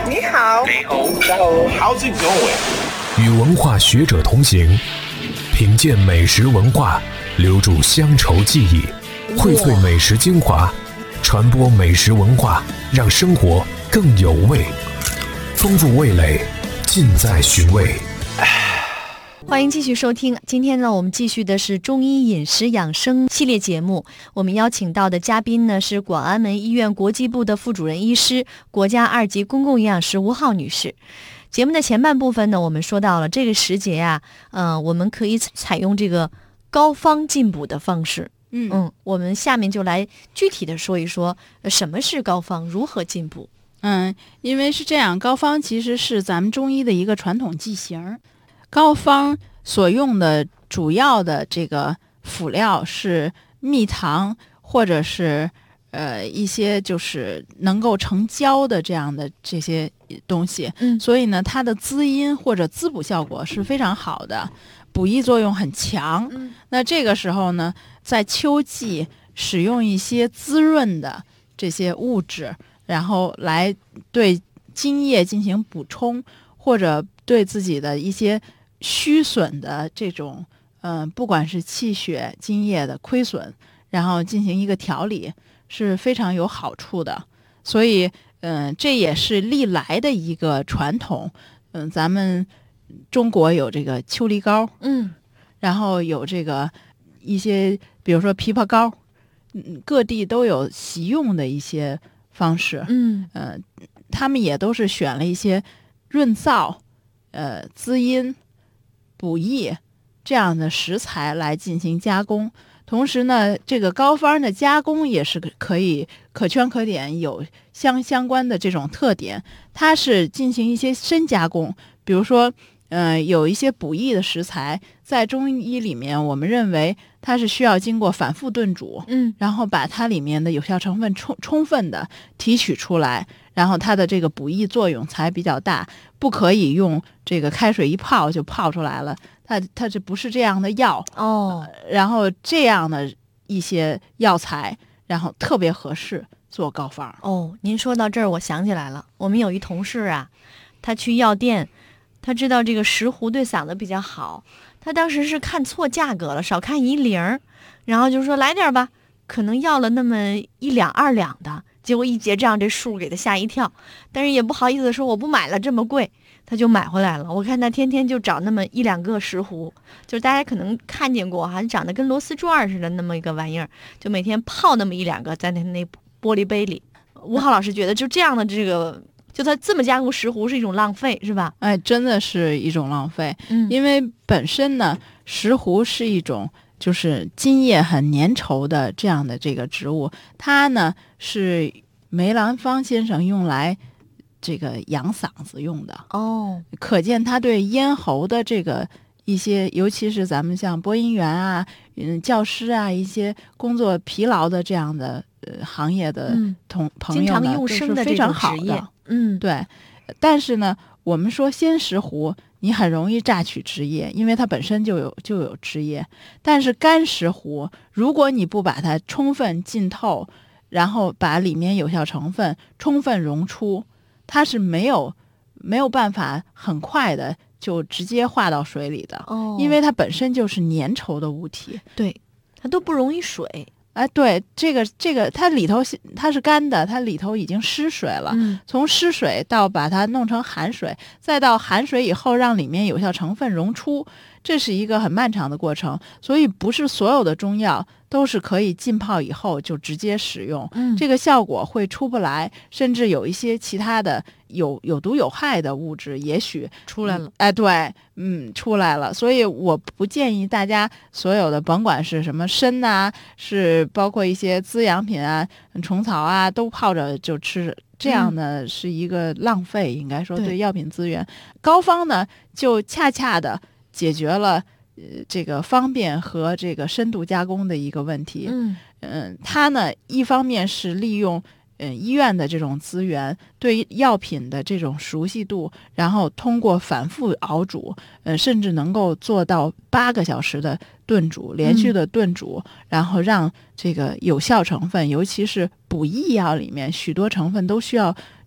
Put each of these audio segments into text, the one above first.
你好， 你好 How's it going？ 与文化学者同行，品鉴美食文化，留住乡愁记忆，荟萃美食精华，传播美食文化，让生活更有味。丰富味蕾，尽在寻味。 欢迎继续收听，今天呢，我们继续的是中医饮食养生系列节目。我们邀请到的嘉宾呢是广安门医院国际部的副主任医师、国家2级公共营养师吴浩女士。节目的前半部分呢，我们说到了这个时节啊，我们可以采用这个膏方进补的方式。我们下面就来具体的说一说，什么是膏方，如何进补。 因为是这样，膏方其实是咱们中医的一个传统剂型。膏方所用的主要的这个辅料是蜜糖，或者是一些就是能够成胶的这样的这些东西。所以呢，它的滋阴或者滋补效果是非常好的，补益作用很强。那这个时候呢，在秋季使用一些滋润的这些物质，然后来对津液进行补充，或者对自己的一些虚损的这种不管是气血津液的亏损，然后进行一个调理，是非常有好处的。所以这也是历来的一个传统。咱们中国有这个秋梨膏，然后有这个一些比如说枇杷膏，各地都有习用的一些方式。他们也都是选了一些润燥、滋阴、补益这样的食材来进行加工。同时呢，这个膏方的加工也是可以可圈可点，有相关的这种特点。它是进行一些深加工，比如说有一些补益的食材，在中医里面我们认为它是需要经过反复炖煮，然后把它里面的有效成分充分的提取出来，然后它的这个补益作用才比较大。不可以用这个开水一泡就泡出来了，它这不是这样的药然后这样的一些药材，然后特别合适做膏方。 您说到这儿，我想起来了，我们有一同事啊，他去药店，他知道这个石斛对嗓子比较好，他当时是看错价格了，少看1两，然后就说来点吧，可能要了那么1两2两的，结果一结账这数给他吓一跳，但是也不好意思说我不买了，这么贵，他就买回来了。我看他天天就找那么1两个石斛，就是大家可能看见过哈，长得跟螺丝转似的那么一个玩意儿，就每天泡那么1两个在那玻璃杯里。吴浩老师觉得就这样的这个，就他这么加工石斛是一种浪费，是吧？ 真的是一种浪费。因为本身呢，石斛是一种就是津液很粘稠的这样的这个植物，它呢是梅兰芳先生用来这个养嗓子用的。可见它对咽喉的这个一些，尤其是咱们像播音员啊、教师啊，一些工作疲劳的这样的行业的朋友呢， 经常用生的这种职业。 对。但是呢，我们说鲜石斛，你很容易榨取汁液，因为它本身就有汁液。但是干石斛，如果你不把它充分浸透，然后把里面有效成分充分溶出，它是没有办法很快的就直接化到水里的。因为它本身就是粘稠的物体。 对，它都不溶于水。 对，这个它里头它是干的，它里头已经失水了。从失水到把它弄成含水，再到含水以后让里面有效成分溶出，这是一个很漫长的过程。所以不是所有的中药都是可以浸泡以后就直接使用，这个效果会出不来，甚至有一些其他的有毒有害的物质也许出来了。 对，出来了。所以我不建议大家所有的，甭管是什么参啊，是包括一些滋养品啊、虫草啊，都泡着就吃，这样呢是一个浪费，应该说对药品资源。膏方呢就恰恰的解决了这个方便和这个深度加工的一个问题。它呢一方面是利用医院的这种资源，对药品的这种熟悉度，然后通过反复熬煮，甚至能够做到8个小时的炖煮，连续的炖煮，然后让这个有效成分，尤其是补益药里面许多成分都需要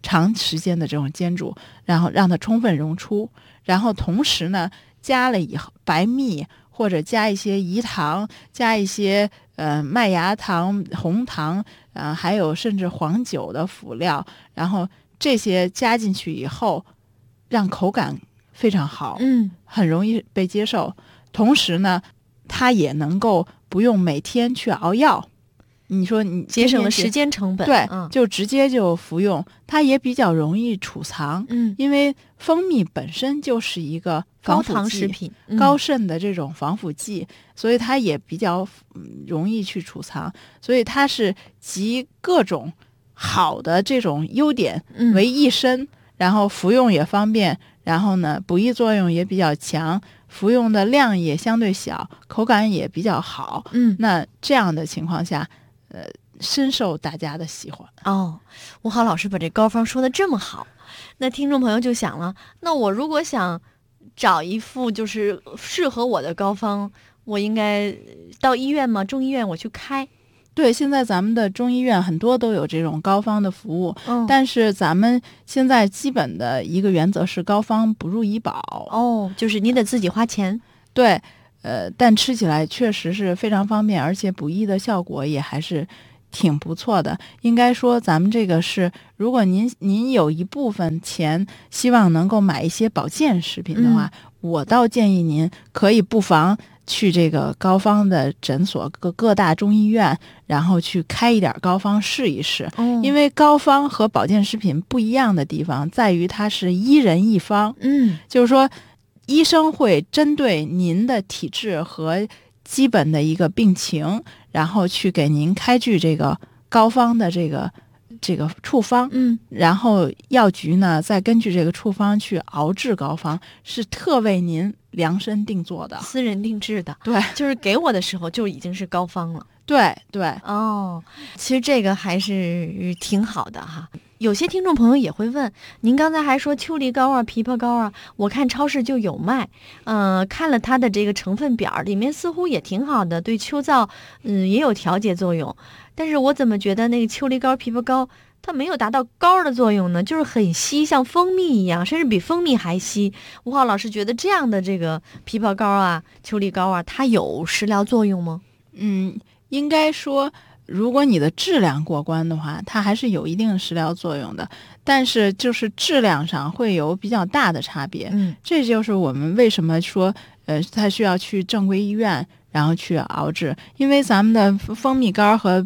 长时间的这种煎煮，然后让它充分溶出，然后同时呢加了以后白蜜或者加一些饴糖，加一些麦芽糖、红糖，还有甚至黄酒的辅料，然后这些加进去以后，让口感非常好，很容易被接受。同时呢，它也能够不用每天去熬药。你说你节省了时间成本， 对，就直接就服用，它也比较容易储藏，因为蜂蜜本身就是一个高糖食品， 高渗的这种防腐剂，所以它也比较容易去储藏，所以它是集各种好的这种优点为一身，然后服用也方便，然后呢补益作用也比较强，服用的量也相对小，口感也比较好，那这样的情况下深受大家的喜欢。 吴好老师把这膏方说的这么好，那听众朋友就想了，那我如果想找一副就是适合我的膏方，我应该到医院吗？中医院我去开？ 对，现在咱们的中医院很多都有这种膏方的服务，但是咱们现在基本的一个原则是膏方不入医保， 就是你得自己花钱。 对，但吃起来确实是非常方便，而且补益的效果也还是挺不错的。应该说咱们这个是，如果您有一部分钱希望能够买一些保健食品的话，我倒建议您可以不妨去这个膏方的诊所各大中医院，然后去开一点膏方试一试，因为膏方和保健食品不一样的地方在于它是一人一方，就是说医生会针对您的体质和基本的一个病情，然后去给您开具这个膏方的这个处方，然后药局呢再根据这个处方去熬制膏方，是特为您量身定做的， 私人定制的。 对， 就是给我的时候就已经是膏方了。 对， 其实这个还是挺好的哈。有些听众朋友也会问，您刚才还说秋梨膏啊、枇杷膏啊，我看超市就有卖，看了它的这个成分表，里面似乎也挺好的，对秋燥，也有调节作用。但是我怎么觉得那个秋梨膏、枇杷膏它没有达到膏的作用呢？就是很稀，像蜂蜜一样，甚至比蜂蜜还稀。吴浩老师觉得这样的这个枇杷膏啊、秋梨膏啊，它有食疗作用吗？ 应该说，如果你的质量过关的话，它还是有一定的食疗作用的，但是就是质量上会有比较大的差别。这就是我们为什么说，它需要去正规医院，然后去熬制，因为咱们的蜂蜜膏和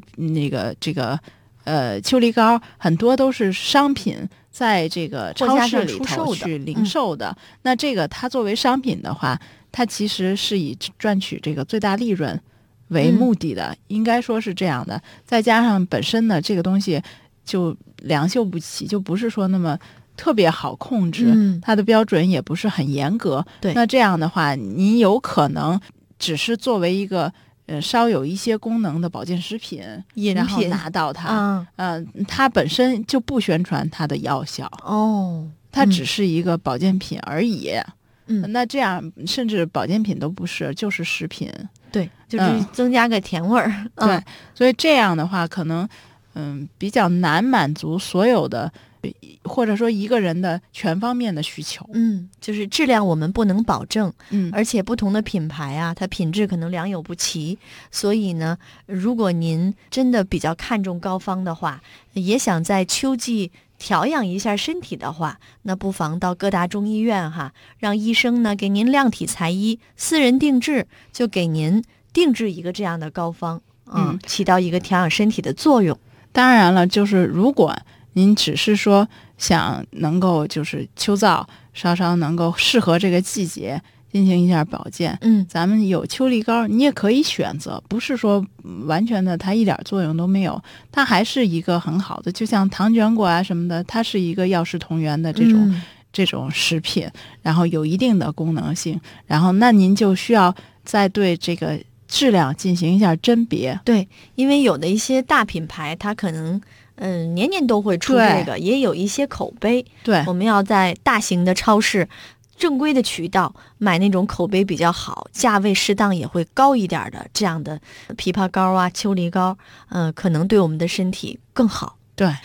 秋梨膏很多都是商品，在这个超市里头去零售的。那这个它作为商品的话，它其实是以赚取这个最大利润为目的的，应该说是这样的。再加上本身呢，这个东西就良莠不齐，就不是说那么特别好控制，它的标准也不是很严格。 对， 那这样的话，你有可能只是作为一个稍有一些功能的保健食品，然后拿到它，它本身就不宣传它的药效，它只是一个保健品而已。那这样甚至保健品都不是，就是食品。 对，就是增加个甜味儿。 对，所以这样的话，可能比较难满足所有的，或者说一个人的全方面的需求。 就是质量我们不能保证，而且不同的品牌啊，它品质可能良莠不齐。所以呢，如果您真的比较看重膏方的话，也想在秋季调养一下身体的话，那不妨到各大中医院哈，让医生呢给您量体裁衣，私人定制，就给您定制一个这样的膏方，起到一个调养身体的作用。 当然了，就是如果您只是说想能够就是秋燥稍稍能够适合这个季节进行一下保健，咱们有秋梨膏，你也可以选择，不是说完全的它一点作用都没有，它还是一个很好的，就像糖卷果啊什么的，它是一个药食同源的这种食品，然后有一定的功能性，然后那您就需要再对这个质量进行一下甄别。 对，因为有的一些大品牌它可能年年都会出这个，也有一些口碑。 对， 我们要在大型的超市正规的渠道买那种口碑比较好，价位适当也会高一点的这样的枇杷膏啊、秋梨膏，可能对我们的身体更好。 对，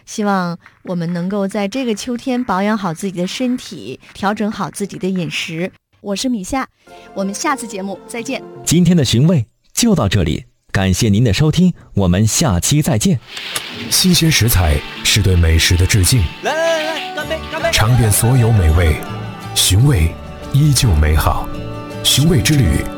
希望我们能够在这个秋天保养好自己的身体，调整好自己的饮食。我是米夏，我们下次节目再见。 今天的寻味就到这里，感谢您的收听，我们下期再见。 新鲜食材是对美食的致敬， 来，干杯，干杯！ 尝遍所有美味，寻味依旧美好。寻味之旅，